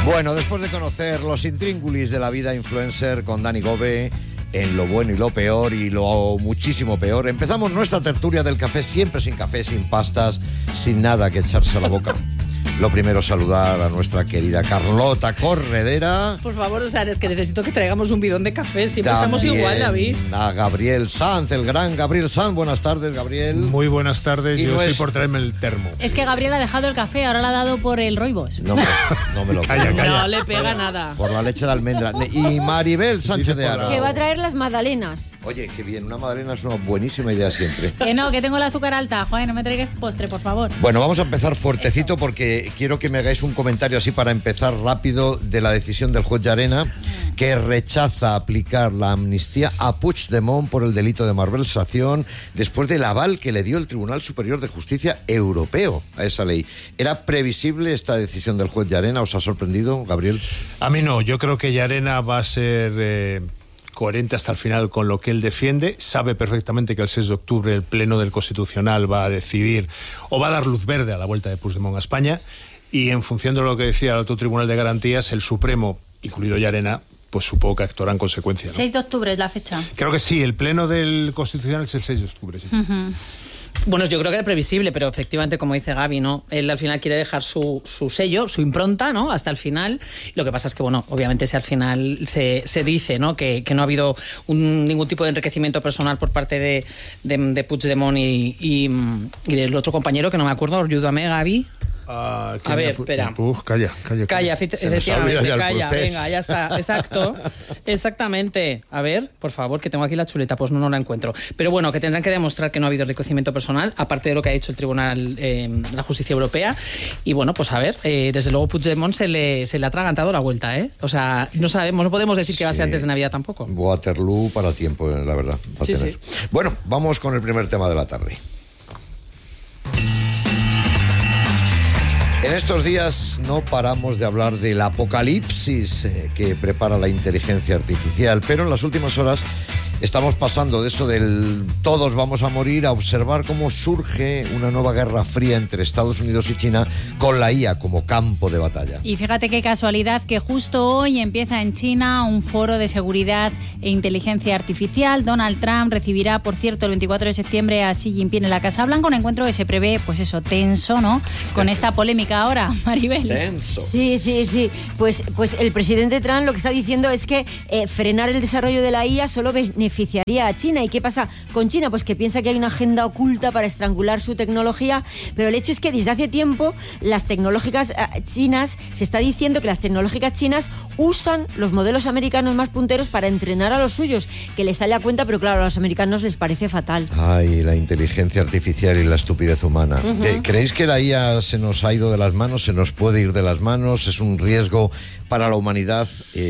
Bueno, después de conocer los intríngulis de la vida influencer con Dani Gove, en lo bueno y lo peor y lo muchísimo peor, empezamos nuestra tertulia del café, siempre sin café, sin pastas, sin nada que echarse a la boca. Lo primero, saludar a nuestra querida Carlota Corredera. Por favor, o sea, es que necesito que traigamos un bidón de café. Siempre estamos igual, David. A Gabriel Sanz, el gran Gabriel Sanz. Buenas tardes, Gabriel. Muy buenas tardes. Yo estoy por traerme el termo. Es que Gabriel ha dejado el café, ahora lo ha dado por el Roibos. No me lo Calla. No le pega nada. Por la leche de almendra. Y Maribel Sánchez de Aro. Que va a traer las magdalenas. Oye, qué bien, una magdalena es una buenísima idea siempre. Que no, que tengo el azúcar alta. Joder, no me traigas postre, por favor. Bueno, vamos a empezar fuertecito porque quiero que me hagáis un comentario así para empezar rápido de la decisión del juez Llarena, que rechaza aplicar la amnistía a Puigdemont por el delito de malversación después del aval que le dio el Tribunal Superior de Justicia Europeo a esa ley. ¿Era previsible esta decisión del juez Llarena? ¿Os ha sorprendido, Gabriel? A mí no, yo creo que Llarena va a ser coherente hasta el final con lo que él defiende. Sabe perfectamente que el 6 de octubre el Pleno del Constitucional va a decidir o va a dar luz verde a la vuelta de Puigdemont a España, y en función de lo que decía el Alto Tribunal de Garantías, el Supremo, incluido Llarena, pues supongo que actuará en consecuencia, ¿no? 6 de octubre es la fecha. Creo que sí, el Pleno del Constitucional es el 6 de octubre, sí. Bueno, yo creo que era previsible, pero efectivamente, como dice Gaby, ¿no? Él al final quiere dejar su sello, su impronta, ¿no? Hasta el final. Lo que pasa es que, bueno, obviamente si al final se dice, ¿no? Que no ha habido ningún tipo de enriquecimiento personal por parte de Puigdemont y del otro compañero, que no me acuerdo, ayúdame, Gaby. A ver, espera. Calla, efectivamente, calla, venga, ya está, exacto, exactamente. A ver, por favor, que tengo aquí la chuleta, pues no la encuentro. Pero bueno, que tendrán que demostrar que no ha habido enriquecimiento personal, aparte de lo que ha dicho el Tribunal de la Justicia Europea. Y bueno, pues a ver, desde luego Puigdemont se le ha atragantado la vuelta, ¿eh? O sea, no sabemos, no podemos decir que va a ser antes de Navidad tampoco. Waterloo para tiempo, la verdad. Sí. Bueno, vamos con el primer tema de la tarde. En estos días no paramos de hablar del apocalipsis que prepara la inteligencia artificial, pero en las últimas horas estamos pasando de eso del todos vamos a morir a observar cómo surge una nueva guerra fría entre Estados Unidos y China con la IA como campo de batalla. Y fíjate qué casualidad que justo hoy empieza en China un foro de seguridad e inteligencia artificial. Donald Trump recibirá, por cierto, el 24 de septiembre a Xi Jinping en la Casa Blanca, un encuentro que se prevé, pues eso, tenso, ¿no? Con esta polémica ahora, Maribel. Tenso. Sí. Pues el presidente Trump lo que está diciendo es que frenar el desarrollo de la IA solo beneficiaría a China. ¿Y qué pasa con China? Pues que piensa que hay una agenda oculta para estrangular su tecnología, pero el hecho es que desde hace tiempo las tecnológicas chinas, se está diciendo que las tecnológicas chinas usan los modelos americanos más punteros para entrenar a los suyos, que les sale a cuenta, pero claro, a los americanos les parece fatal. Ay, la inteligencia artificial y la estupidez humana. ¿Creéis que la IA se nos ha ido de las manos, se nos puede ir de las manos? ¿Es un riesgo para la humanidad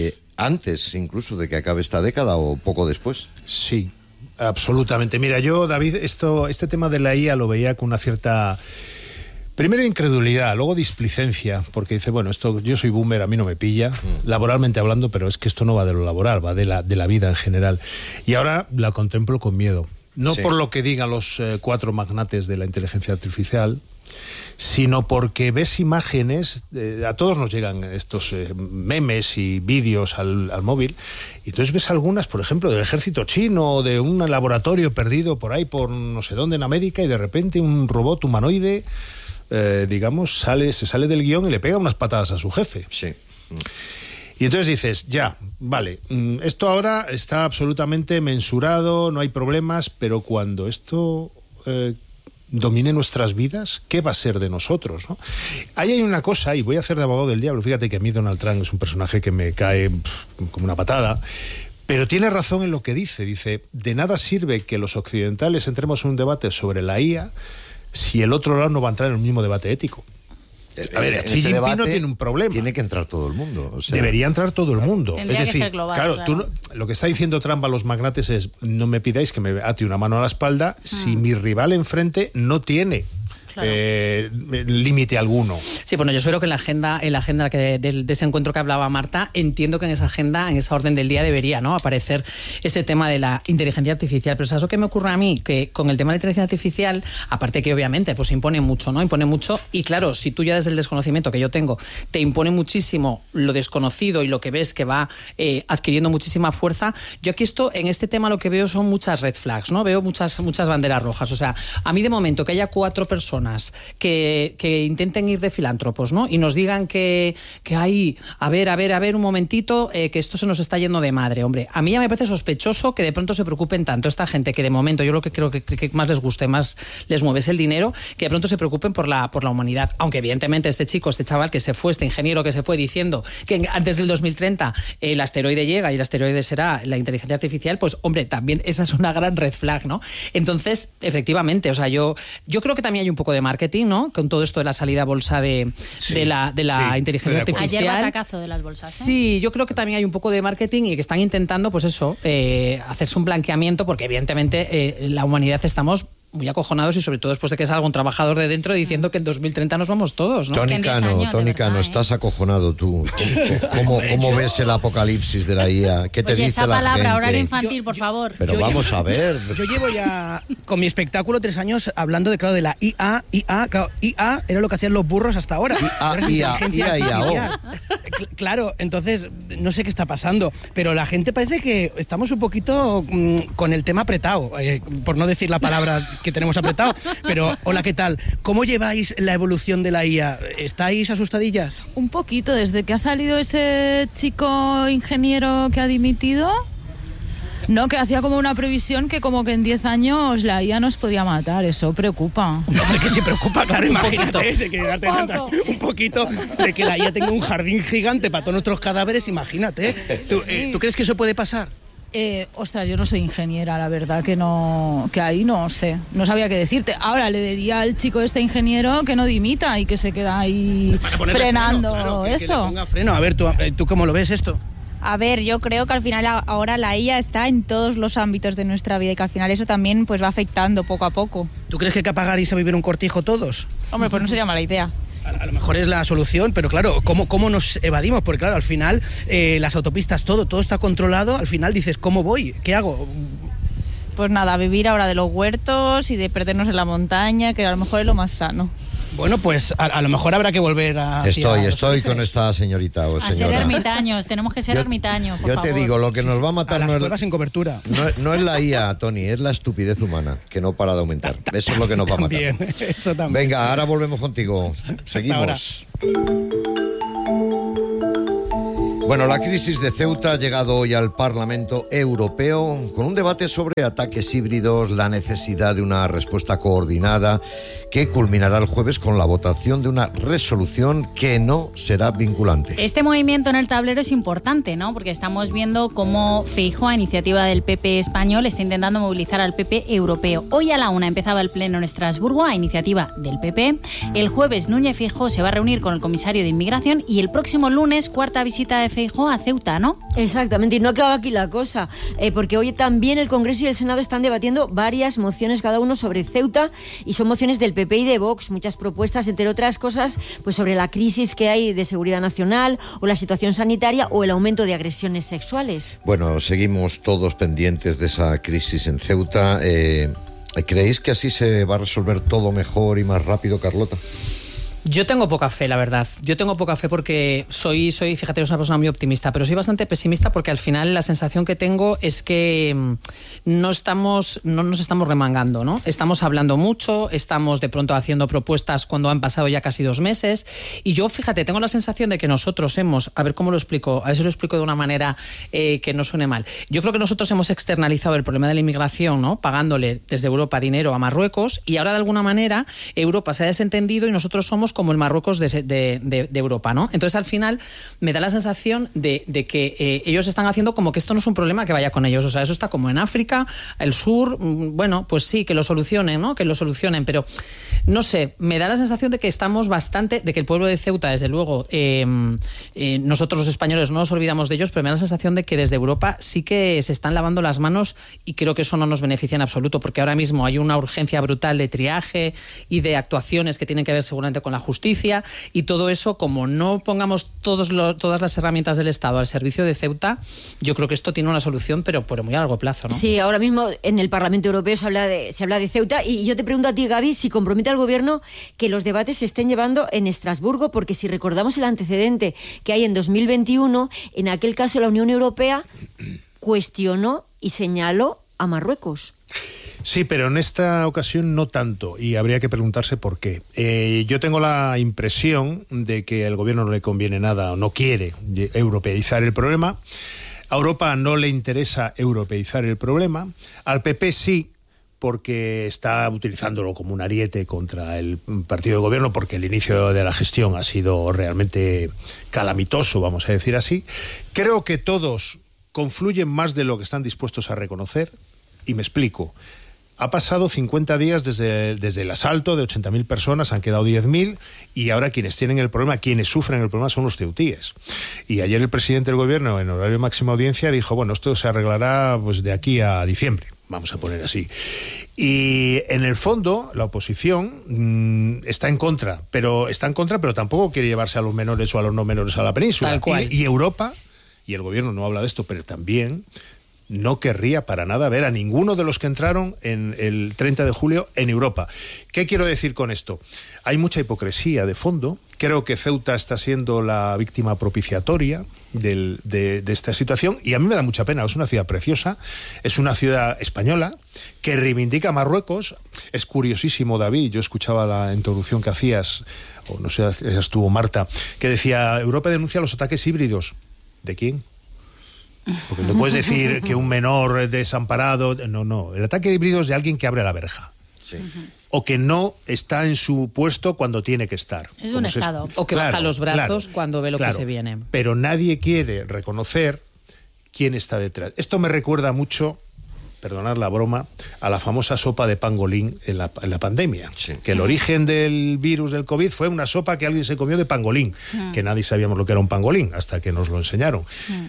antes incluso de que acabe esta década o poco después? Sí, absolutamente. Mira, yo, David, este tema de la IA lo veía con una cierta... Primero incredulidad, luego displicencia, porque dice, bueno, esto yo soy boomer, a mí no me pilla, laboralmente hablando, pero es que esto no va de lo laboral, va de la vida en general. Y ahora la contemplo con miedo. No por lo que digan los 4 magnates de la inteligencia artificial, sino porque ves imágenes, a todos nos llegan estos memes y vídeos al móvil, y entonces ves algunas, por ejemplo, del ejército chino, de un laboratorio perdido por ahí, por no sé dónde en América, y de repente un robot humanoide, digamos, se sale del guión y le pega unas patadas a su jefe. Sí. Y entonces dices, ya, vale, esto ahora está absolutamente mensurado, no hay problemas, pero cuando esto domine nuestras vidas, ¿qué va a ser de nosotros, ¿no? Ahí hay una cosa, y voy a hacer de abogado del diablo, fíjate que a mí Donald Trump es un personaje que me cae como una patada, pero tiene razón en lo que dice, de nada sirve que los occidentales entremos en un debate sobre la IA si el otro lado no va a entrar en el mismo debate ético. A ver, Xi Jinping no tiene un problema. Tiene que entrar todo el mundo. O sea, debería entrar todo el mundo. Tendría es decir, que ser global, claro. Tú lo que está diciendo Trump a los magnates es: no me pidáis que me ate una mano a la espalda si mi rival enfrente no tiene límite alguno. Sí, bueno, yo creo que en la agenda de ese encuentro que hablaba Marta, entiendo que en esa agenda, en esa orden del día debería, ¿no?, aparecer ese tema de la inteligencia artificial. Pero ¿sabes lo que me ocurre a mí? Que con el tema de la inteligencia artificial, aparte que obviamente pues impone mucho, ¿no? Impone mucho, y claro, si tú ya desde el desconocimiento que yo tengo te impone muchísimo lo desconocido y lo que ves que va adquiriendo muchísima fuerza, yo aquí en este tema lo que veo son muchas red flags, ¿no? Veo muchas banderas rojas. O sea, a mí de momento que haya 4 personas que intenten ir de filántropos, ¿no?, y nos digan que hay, a ver, un momentito, que esto se nos está yendo de madre. Hombre, a mí ya me parece sospechoso que de pronto se preocupen tanto esta gente, que de momento yo lo que creo que más les guste, más les mueve es el dinero, que de pronto se preocupen por la humanidad. Aunque evidentemente este chaval que se fue, este ingeniero que se fue diciendo que antes del 2030 el asteroide llega y el asteroide será la inteligencia artificial, pues hombre, también esa es una gran red flag, ¿no? Entonces, efectivamente, o sea, yo creo que también hay un poco de marketing, ¿no?, con todo esto de la salida a bolsa de la inteligencia artificial. Ayer batacazo de las bolsas, ¿eh? Sí, yo creo que también hay un poco de marketing y que están intentando, pues eso, hacerse un blanqueamiento, porque evidentemente la humanidad estamos muy acojonados, y sobre todo después de que salga un trabajador de dentro diciendo que en 2030 nos vamos todos, ¿no? Tony Cano, estás acojonado tú. ¿Cómo ves el apocalipsis de la IA? ¿Qué te dice esa la palabra, gente? horario infantil, por favor. Pero vamos a ver. Yo llevo ya con mi espectáculo 3 años hablando de la IA. Claro, IA era lo que hacían los burros hasta ahora. IA. Claro, entonces no sé qué está pasando, pero la gente parece que estamos un poquito con el tema apretado, por no decir la palabra que tenemos apretado. Pero, hola, ¿qué tal? ¿Cómo lleváis la evolución de la IA? ¿Estáis asustadillas? Un poquito, desde que ha salido ese chico ingeniero que ha dimitido, no, que hacía como una previsión que como que en 10 años la IA nos podía matar. Eso preocupa. Hombre, que sí preocupa, claro, imagínate, de que un poquito de que la IA tenga un jardín gigante para todos nuestros cadáveres, imagínate. ¿Tú crees que eso puede pasar? Ostras, yo no soy ingeniera, la verdad que ahí no sé, no sabía qué decirte. Ahora le diría al chico este ingeniero que no dimita y que se queda ahí frenando freno, claro, que le ponga freno. A ver, ¿tú cómo lo ves esto? A ver, yo creo que al final ahora la IA está en todos los ámbitos de nuestra vida y que al final eso también pues va afectando poco a poco. ¿Tú crees que hay que apagar y irse a vivir un cortijo todos? Hombre, pues no sería mala idea. A lo mejor es la solución, pero claro, ¿cómo nos evadimos? Porque claro, al final las autopistas, todo está controlado, al final dices, ¿cómo voy? ¿Qué hago? Pues nada, vivir ahora de los huertos y de perdernos en la montaña, que a lo mejor es lo más sano. Bueno, pues a lo mejor habrá que volver a... Estoy con esta señorita o señora. A ser ermitaños, tenemos que ser ermitaños, por Yo favor. te digo, lo que nos va a matar no es sin cobertura. No es la IA, Tony, es la estupidez humana, que no para de aumentar. Eso es lo que nos va a matar. Eso también. Venga, ahora volvemos contigo. Seguimos. Bueno, la crisis de Ceuta ha llegado hoy al Parlamento Europeo con un debate sobre ataques híbridos, la necesidad de una respuesta coordinada que culminará el jueves con la votación de una resolución que no será vinculante. Este movimiento en el tablero es importante, ¿no? Porque estamos viendo cómo Feijóo, a iniciativa del PP español, está intentando movilizar al PP europeo. Hoy a la 1 empezaba el pleno en Estrasburgo a iniciativa del PP. El jueves Núñez Feijóo se va a reunir con el comisario de Inmigración y el próximo lunes, cuarta visita de Feijóo a Ceuta, ¿no? Exactamente, y no acaba aquí la cosa, porque hoy también el Congreso y el Senado están debatiendo varias mociones cada uno sobre Ceuta, y son mociones del PP y de Vox, muchas propuestas, entre otras cosas, pues sobre la crisis que hay de seguridad nacional o la situación sanitaria o el aumento de agresiones sexuales. Bueno, seguimos todos pendientes de esa crisis en Ceuta. ¿Creéis que así se va a resolver todo mejor y más rápido, Carlota? Yo tengo poca fe, la verdad. Yo tengo poca fe porque soy, fíjate, soy una persona muy optimista, pero soy bastante pesimista porque al final la sensación que tengo es que no nos estamos remangando, ¿no? Estamos hablando mucho, estamos de pronto haciendo propuestas cuando han pasado ya casi 2 meses, y yo, fíjate, tengo la sensación de que nosotros a ver cómo lo explico, a ver si lo explico de una manera que no suene mal. Yo creo que nosotros hemos externalizado el problema de la inmigración, ¿no? Pagándole desde Europa dinero a Marruecos, y ahora de alguna manera Europa se ha desentendido y nosotros somos somos como el Marruecos de Europa, ¿no? Entonces, al final, me da la sensación de que ellos están haciendo como que esto no es un problema que vaya con ellos. O sea, eso está como en África, el sur, bueno, pues sí, que lo solucionen, ¿no? Que lo solucionen, pero no sé, me da la sensación de que estamos bastante, de que el pueblo de Ceuta, desde luego, nosotros los españoles no nos olvidamos de ellos, pero me da la sensación de que desde Europa sí que se están lavando las manos y creo que eso no nos beneficia en absoluto, porque ahora mismo hay una urgencia brutal de triaje y de actuaciones que tienen que ver seguramente con la justicia, y todo eso, como no pongamos todas las herramientas del Estado al servicio de Ceuta, yo creo que esto tiene una solución, pero por muy a largo plazo, ¿no? Sí, ahora mismo en el Parlamento Europeo se habla de Ceuta, y yo te pregunto a ti, Gaby, si compromete al Gobierno que los debates se estén llevando en Estrasburgo, porque si recordamos el antecedente que hay en 2021, en aquel caso la Unión Europea cuestionó y señaló a Marruecos. Sí, pero en esta ocasión no tanto, y habría que preguntarse por qué. Yo tengo la impresión de que al gobierno no le conviene nada o no quiere europeizar el problema. A Europa no le interesa europeizar el problema. Al PP sí, porque está utilizándolo como un ariete contra el partido de gobierno, porque el inicio de la gestión ha sido realmente calamitoso, vamos a decir así. Creo que todos confluyen más de lo que están dispuestos a reconocer, y me explico. Ha pasado 50 días desde el asalto de 80.000 personas, han quedado 10.000, y ahora quienes tienen el problema, quienes sufren el problema son los ceutíes. Y ayer el presidente del gobierno, en horario de máxima audiencia, dijo, bueno, esto se arreglará pues de aquí a diciembre, vamos a poner así. Y en el fondo, la oposición está en contra, pero tampoco quiere llevarse a los menores o a los no menores a la península. Tal cual. Y Europa, y el gobierno no habla de esto, pero también no querría para nada ver a ninguno de los que entraron en el 30 de julio en Europa. ¿Qué quiero decir con esto? Hay mucha hipocresía de fondo. Creo que Ceuta está siendo la víctima propiciatoria de esta situación, y a mí me da mucha pena. Es una ciudad preciosa, es una ciudad española que reivindica a Marruecos. Es curiosísimo, David, yo escuchaba la introducción que hacías, o no sé, estuvo Marta, que decía, Europa denuncia los ataques híbridos. ¿De quién? Porque no puedes decir que un menor desamparado... No. El ataque híbrido es de alguien que abre la verja. Sí. O que no está en su puesto cuando tiene que estar. Es un Estado. O que baja los brazos cuando ve lo que se viene. Pero nadie quiere reconocer quién está detrás. Esto me recuerda mucho, perdonad la broma, a la famosa sopa de pangolín en la pandemia. Sí. Que el origen del virus del COVID fue una sopa que alguien se comió de pangolín. Que nadie sabíamos lo que era un pangolín hasta que nos lo enseñaron.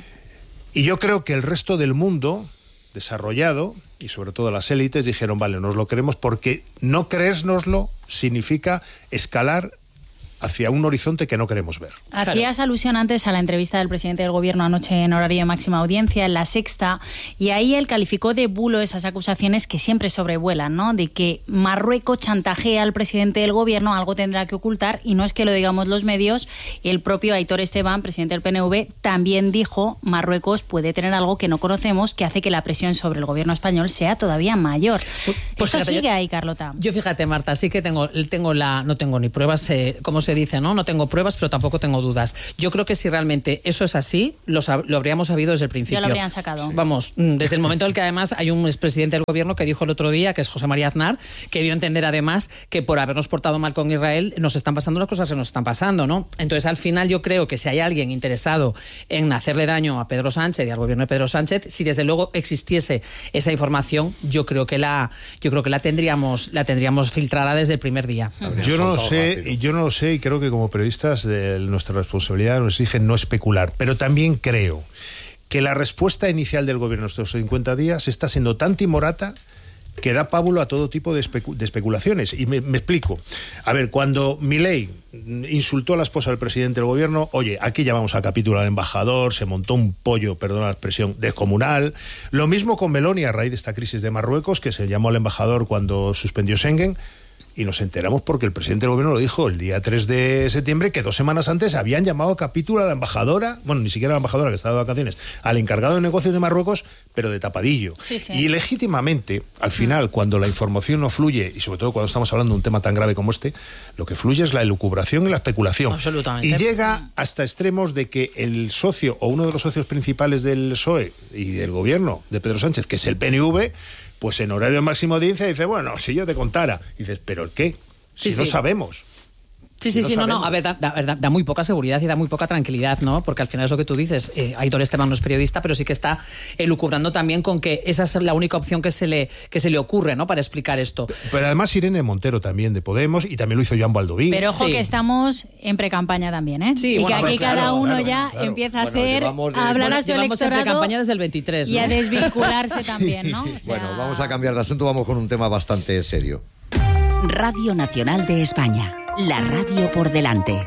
Y yo creo que el resto del mundo desarrollado, y sobre todo las élites, dijeron, vale, nos lo creemos, porque no creérnoslo significa escalar hacia un horizonte que no queremos ver. Hacías alusión antes a la entrevista del presidente del gobierno anoche en horario de máxima audiencia, en La Sexta, y ahí él calificó de bulo esas acusaciones que siempre sobrevuelan, ¿no? De que Marruecos chantajea al presidente del gobierno, algo tendrá que ocultar, y no es que lo digamos los medios. El propio Aitor Esteban, presidente del PNV, también dijo, Marruecos puede tener algo que no conocemos, que hace que la presión sobre el gobierno español sea todavía mayor. Pues ¿esto sigue ahí, Carlota? Yo fíjate, Marta, sí que no tengo ni pruebas, como se dice, ¿no? No tengo pruebas, pero tampoco tengo dudas. Yo creo que si realmente eso es así, lo habríamos sabido desde el principio. Ya lo habrían sacado. Vamos, desde el momento en el que además hay un expresidente del gobierno que dijo el otro día, que es José María Aznar, que dio a entender además que por habernos portado mal con Israel nos están pasando las cosas que nos están pasando, ¿no? Entonces, al final yo creo que si hay alguien interesado en hacerle daño a Pedro Sánchez y al gobierno de Pedro Sánchez, si desde luego existiese esa información, yo creo que la tendríamos filtrada desde el primer día. Yo no lo sé, y creo que como periodistas nuestra responsabilidad nos exige no especular, pero también creo que la respuesta inicial del gobierno estos 50 días está siendo tan timorata que da pábulo a todo tipo de especulaciones. Y me explico. A ver, cuando Milei insultó a la esposa del presidente del gobierno, oye, aquí llamamos a capítulo al embajador, se montó un pollo, perdona la expresión, descomunal. Lo mismo con Meloni a raíz de esta crisis de Marruecos, que se llamó al embajador cuando suspendió Schengen. Y nos enteramos porque el presidente del gobierno lo dijo el día 3 de septiembre, que 2 semanas antes habían llamado a capítulo a la embajadora, bueno, ni siquiera a la embajadora que estaba de vacaciones, al encargado de negocios de Marruecos, pero de tapadillo. Sí. Y legítimamente, al final, cuando la información no fluye, y sobre todo cuando estamos hablando de un tema tan grave como este, lo que fluye es la elucubración y la especulación. Absolutamente. Y llega hasta extremos de que el socio o uno de los socios principales del PSOE y del gobierno de Pedro Sánchez, que es el PNV, pues en horario de máxima audiencia dice, bueno, si yo te contara. Y dices, ¿pero el qué? Si no sabemos. Sí, no, a ver, da muy poca seguridad y da muy poca tranquilidad, ¿no? Porque al final es lo que tú dices, Aitor Esteban no es periodista, pero sí que está elucubrando también con que esa es la única opción que se le ocurre, ¿no? Para explicar esto. Pero además Irene Montero también de Podemos, y también lo hizo Joan Baldoví. Pero ojo que estamos en precampaña también, ¿eh? Sí, y que aquí cada uno empieza a hacer, a hablar a su electorado en precampaña desde el 23, ¿no? Y a desvincularse también, ¿no? Bueno, vamos a cambiar de asunto, vamos con un tema bastante serio. Radio Nacional de España, la radio por delante.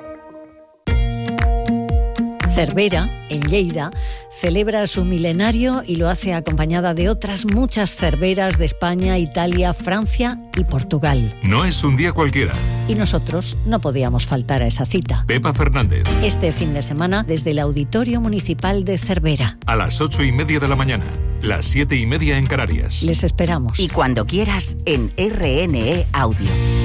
Cervera, en Lleida, celebra su milenario y lo hace acompañada de otras muchas cerveras de España, Italia, Francia y Portugal. No es un día cualquiera. Y nosotros no podíamos faltar a esa cita. Pepa Fernández. Este fin de semana desde el Auditorio Municipal de Cervera. A las 8:30 de la mañana, las 7:30 en Canarias. Les esperamos. Y cuando quieras en RNE Audio.